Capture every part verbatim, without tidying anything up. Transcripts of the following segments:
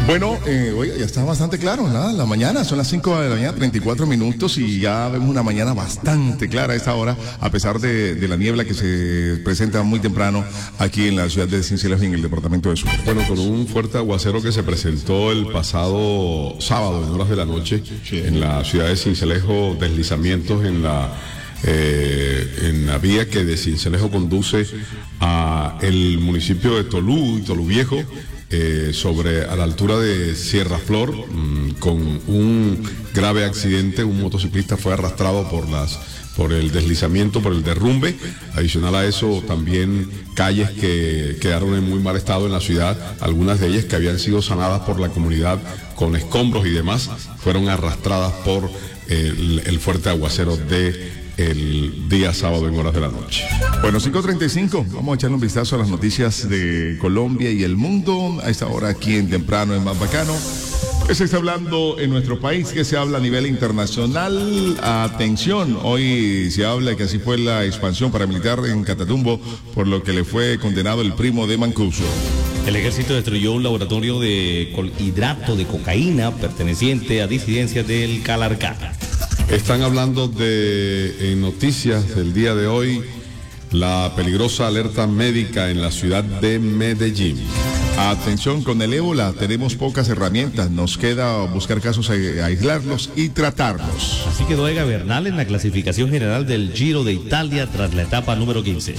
Bueno, eh, oye, ya está bastante claro, ¿no? La mañana, son las cinco de la mañana, treinta y cuatro minutos, y ya vemos una mañana bastante clara a esta hora, a pesar de, de la niebla que se presenta muy temprano aquí en la ciudad de Sincelejo, en el departamento de Sucre. Bueno, con un fuerte aguacero que se presentó el pasado sábado en horas de la noche, sí, en la ciudad de Sincelejo, deslizamientos en la eh, en la vía que de Sincelejo conduce a el municipio de Tolú y Tolú Viejo. Eh, sobre a la altura de Sierra Flor, mmm, con un grave accidente. Un motociclista fue arrastrado por las por el deslizamiento, por el derrumbe. Adicional a eso, también calles que quedaron en muy mal estado en la ciudad, algunas de ellas que habían sido sanadas por la comunidad con escombros y demás, fueron arrastradas por el, el fuerte aguacero de el día sábado en horas de la noche. Bueno, cinco treinta y cinco, vamos a echarle un vistazo a las noticias de Colombia y el mundo a esta hora aquí en Temprano, en Más Bacano. ¿Qué se está hablando en nuestro país? ¿Qué se habla a nivel internacional? Atención, hoy se habla que así fue la expansión paramilitar en Catatumbo, por lo que le fue condenado el primo de Mancuso. El ejército destruyó un laboratorio de hidrato de cocaína perteneciente a disidencias del Calarcá. Están hablando de, en noticias del día de hoy, la peligrosa alerta médica en la ciudad de Medellín. Atención, con el ébola tenemos pocas herramientas, nos queda buscar casos, aislarlos y tratarlos. Así quedó Ega Bernal en la clasificación general del Giro de Italia tras la etapa número quince.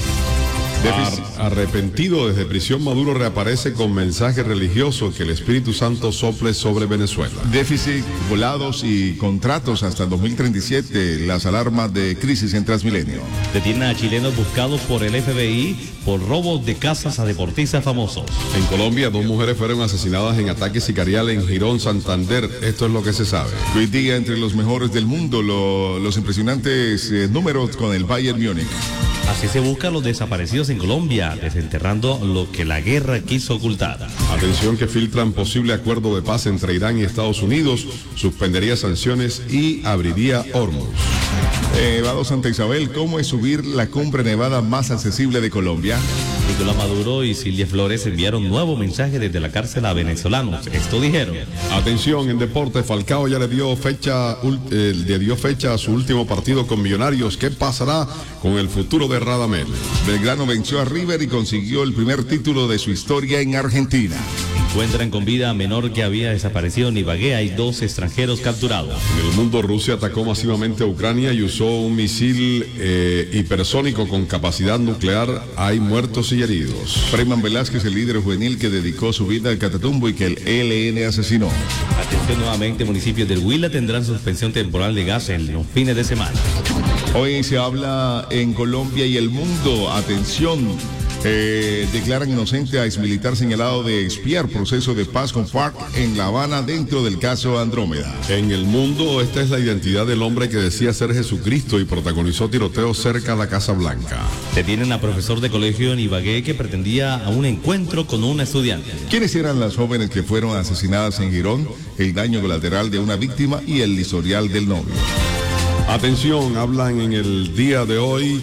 Ar arrepentido desde prisión, Maduro reaparece con mensaje religioso que el Espíritu Santo sople sobre Venezuela. Déficit, volados y contratos hasta el dos mil treinta y siete, las alarmas de crisis en Transmilenio. Detienen a chilenos buscados por el F B I por robos de casas a deportistas famosos. En Colombia, dos mujeres fueron asesinadas en ataque sicarial en Girón, Santander. Esto es lo que se sabe. Hoy día entre los mejores del mundo, lo, los impresionantes eh, números con el Bayern Múnich. Así se buscan los desaparecidos en Colombia, desenterrando lo que la guerra quiso ocultar. Atención, que filtran posible acuerdo de paz entre Irán y Estados Unidos, suspendería sanciones y abriría Hormuz. Eh, Vado Santa Isabel, ¿cómo es subir la cumbre nevada más accesible de Colombia? Nicolás Maduro y Silvia Flores enviaron nuevo mensaje desde la cárcel a venezolanos. Esto dijeron. Atención, en deporte, Falcao ya le dio fecha, eh, le dio fecha a su último partido con Millonarios. ¿Qué pasará con el futuro de Radamel? Belgrano venció a River y consiguió el primer título de su historia en Argentina. Encuentran con vida a menor que había desaparecido en Ibagué. Hay dos extranjeros capturados. En el mundo, Rusia atacó masivamente a Ucrania y usó un misil eh, hipersónico con capacidad nuclear. Hay muertos y heridos. Freyman Velázquez, el líder juvenil que dedicó su vida al Catatumbo y que el E L N asesinó. Atención nuevamente, municipios del Huila tendrán suspensión temporal de gas en los fines de semana. Hoy se habla en Colombia y el mundo. Atención. Eh, declaran inocente a exmilitar señalado de espiar proceso de paz con FARC en La Habana dentro del caso Andrómeda. En el mundo, esta es la identidad del hombre que decía ser Jesucristo y protagonizó tiroteos cerca de la Casa Blanca. Detienen a profesor de colegio en Ibagué que pretendía a un encuentro con una estudiante. ¿Quiénes eran las jóvenes que fueron asesinadas en Girón? El daño colateral de una víctima y el historial del novio. Atención, hablan en el día de hoy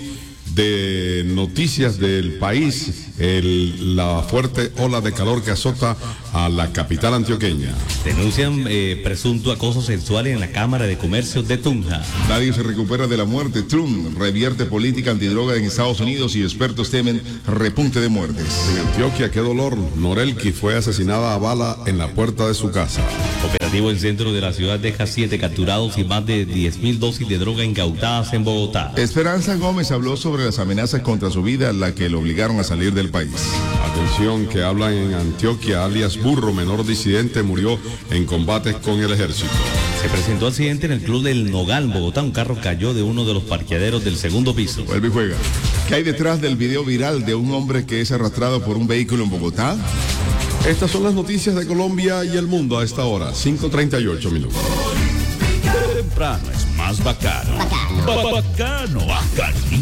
de noticias del país, el, la fuerte ola de calor que azota a la capital antioqueña. Denuncian eh, presunto acoso sexual en la Cámara de Comercio de Tunja. Nadie se recupera de la muerte. Trump revierte política antidroga en Estados Unidos y expertos temen repunte de muertes. En Antioquia, qué dolor. Norelki fue asesinada a bala en la puerta de su casa. Operativo en centro de la ciudad deja siete capturados y más de diez mil dosis de droga incautadas en Bogotá. Esperanza Gómez habló sobre las amenazas contra su vida, la que lo obligaron a salir del país. Atención, que hablan en Antioquia, alias Burro, menor disidente, murió en combates con el ejército. Se presentó accidente en el Club del Nogal, en Bogotá. Un carro cayó de uno de los parqueaderos del segundo piso. Vuelve y juega. ¿Qué hay detrás del video viral de un hombre que es arrastrado por un vehículo en Bogotá? Estas son las noticias de Colombia y el mundo a esta hora, cinco treinta y ocho minutos. Temprano es más bacano. Bacano. Bacano, bacano.